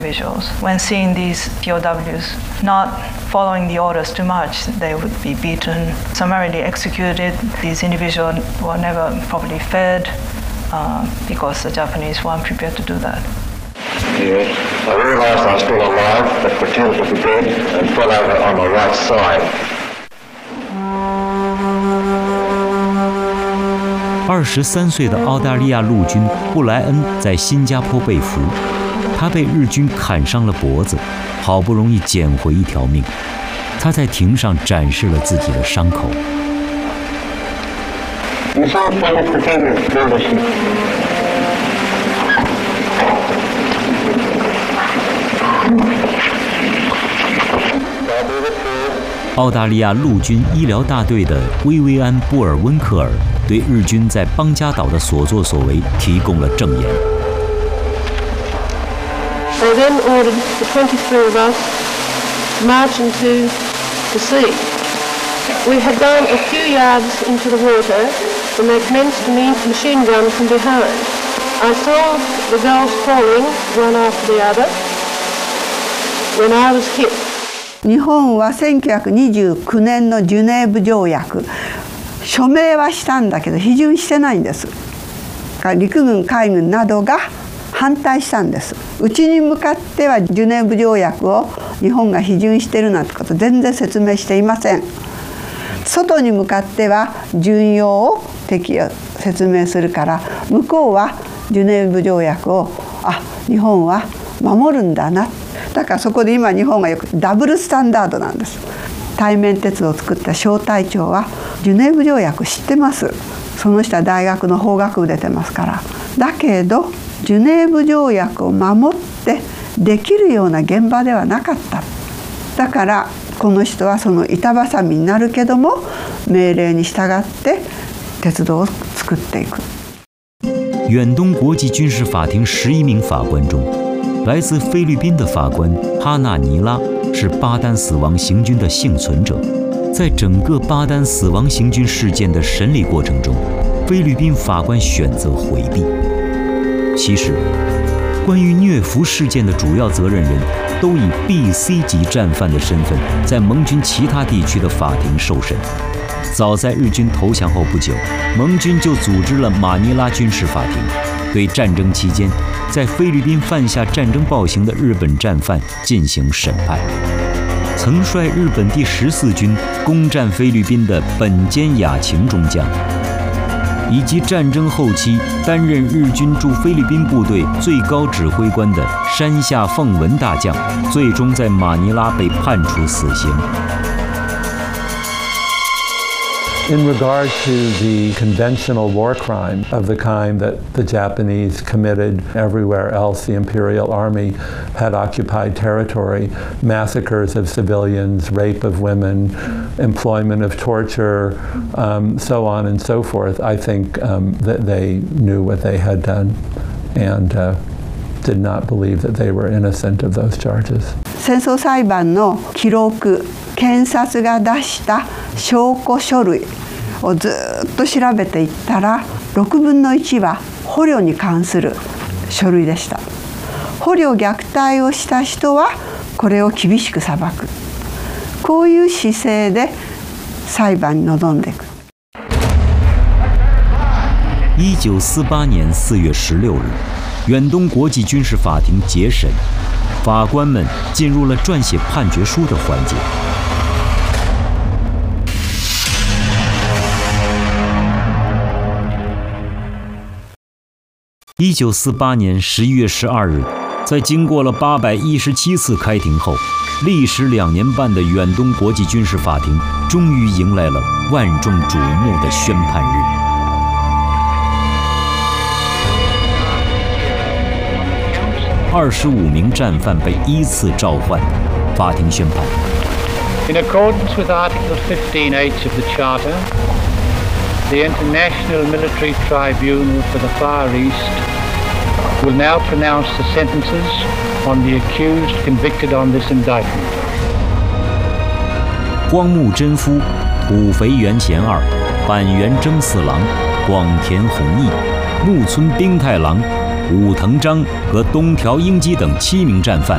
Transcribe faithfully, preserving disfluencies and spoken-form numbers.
Individuals, when seeing these P O Ws not following the orders too much, they would be beaten, summarily executed. These individuals were never properly fed uh, because the Japanese weren't prepared to do that. Yes, I realized I was still alive, but pretended to be dead and fell over on the right side. 二十三岁的澳大利亚陆军布莱恩在新加坡被俘，他被日军砍伤了脖子，好不容易捡回一条命。他在庭上展示了自己的伤口。澳大利亚陆军医疗大队的薇薇安·布尔温克尔对日军在邦加岛的所作所为提供了证言。 They then ordered the twenty-three of us to march into the sea. We had gone a few yards into the water when they commenced a machine gun from behind. I saw the girls falling one after the other when I was hit. 日本はせんきゅうひゃくにじゅうきゅうねんのジュネーブ条約署名はしたんだけど批准してないんです。陸軍海軍などが反対したんです。うちに向かってはジュネーブ条約を日本が批准してるなんてこと全然説明していません。外に向かっては準用を適用説明するから向こうはジュネーブ条約をあ日本は守るんだな。だからそこで今日本がよくダブルスタンダードなんです。対面鉄道を作った小隊長はジュネーブ条約知ってます。その人は大学の法学部出てますから。だけどジュネーブ条約を守ってできるような現場ではなかった。だからこの人はその板挟みになるけども命令に従って鉄道を作っていく。 远东国际军事法庭十一名法官中，来自菲律宾的法官哈纳尼拉是巴丹死亡行军的幸存者。在整个巴丹死亡行军事件的审理过程中，菲律宾法官选择回避。其实，关于虐俘事件的主要责任人都以 B、C 级战犯的身份在盟军其他地区的法庭受审。早在日军投降后不久，盟军就组织了马尼拉军事法庭，对战争期间在菲律宾犯下战争暴行的日本战犯进行审判。曾率日本第十四军攻占菲律宾的本间雅晴中将，以及战争后期担任日军驻菲律宾部队最高指挥官的山下奉文大将，最终在马尼拉被判处死刑。 In regard to the conventional war crime of the kind that the Japanese committed everywhere else the Imperial Army had occupied territory, massacres of civilians, rape of women, employment of torture, um, so on and so forth, I think um, that they knew what they had done and uh, did not believe that they were innocent of those charges. 戦争裁判の記録、検察が出した証拠書類をずっと調べていったらろくぶんのいちは捕虜に関する書類でした。捕虜虐待をした人はこれを厳しく裁く。こういう姿勢で裁判に臨んでいく。 一九四八年四月十六日，远东国际军事法庭结审，法官们进入了撰写判决书的环节。一九四八年十一月十二日，在经过了八百一十七次开庭后，历时两年半的远东国际军事法庭终于迎来了万众瞩目的宣判日。二十五名战犯被依次召唤，法庭宣判。 In accordance with Article fifteen H of the Charter, the International Military Tribunal for the Far East will now pronounce the sentences on the accused convicted on this indictment. 荒木贞夫、土肥原贤二、板垣征四郎、广田弘毅、木村兵太郎、武藤章和东条英机等七名战犯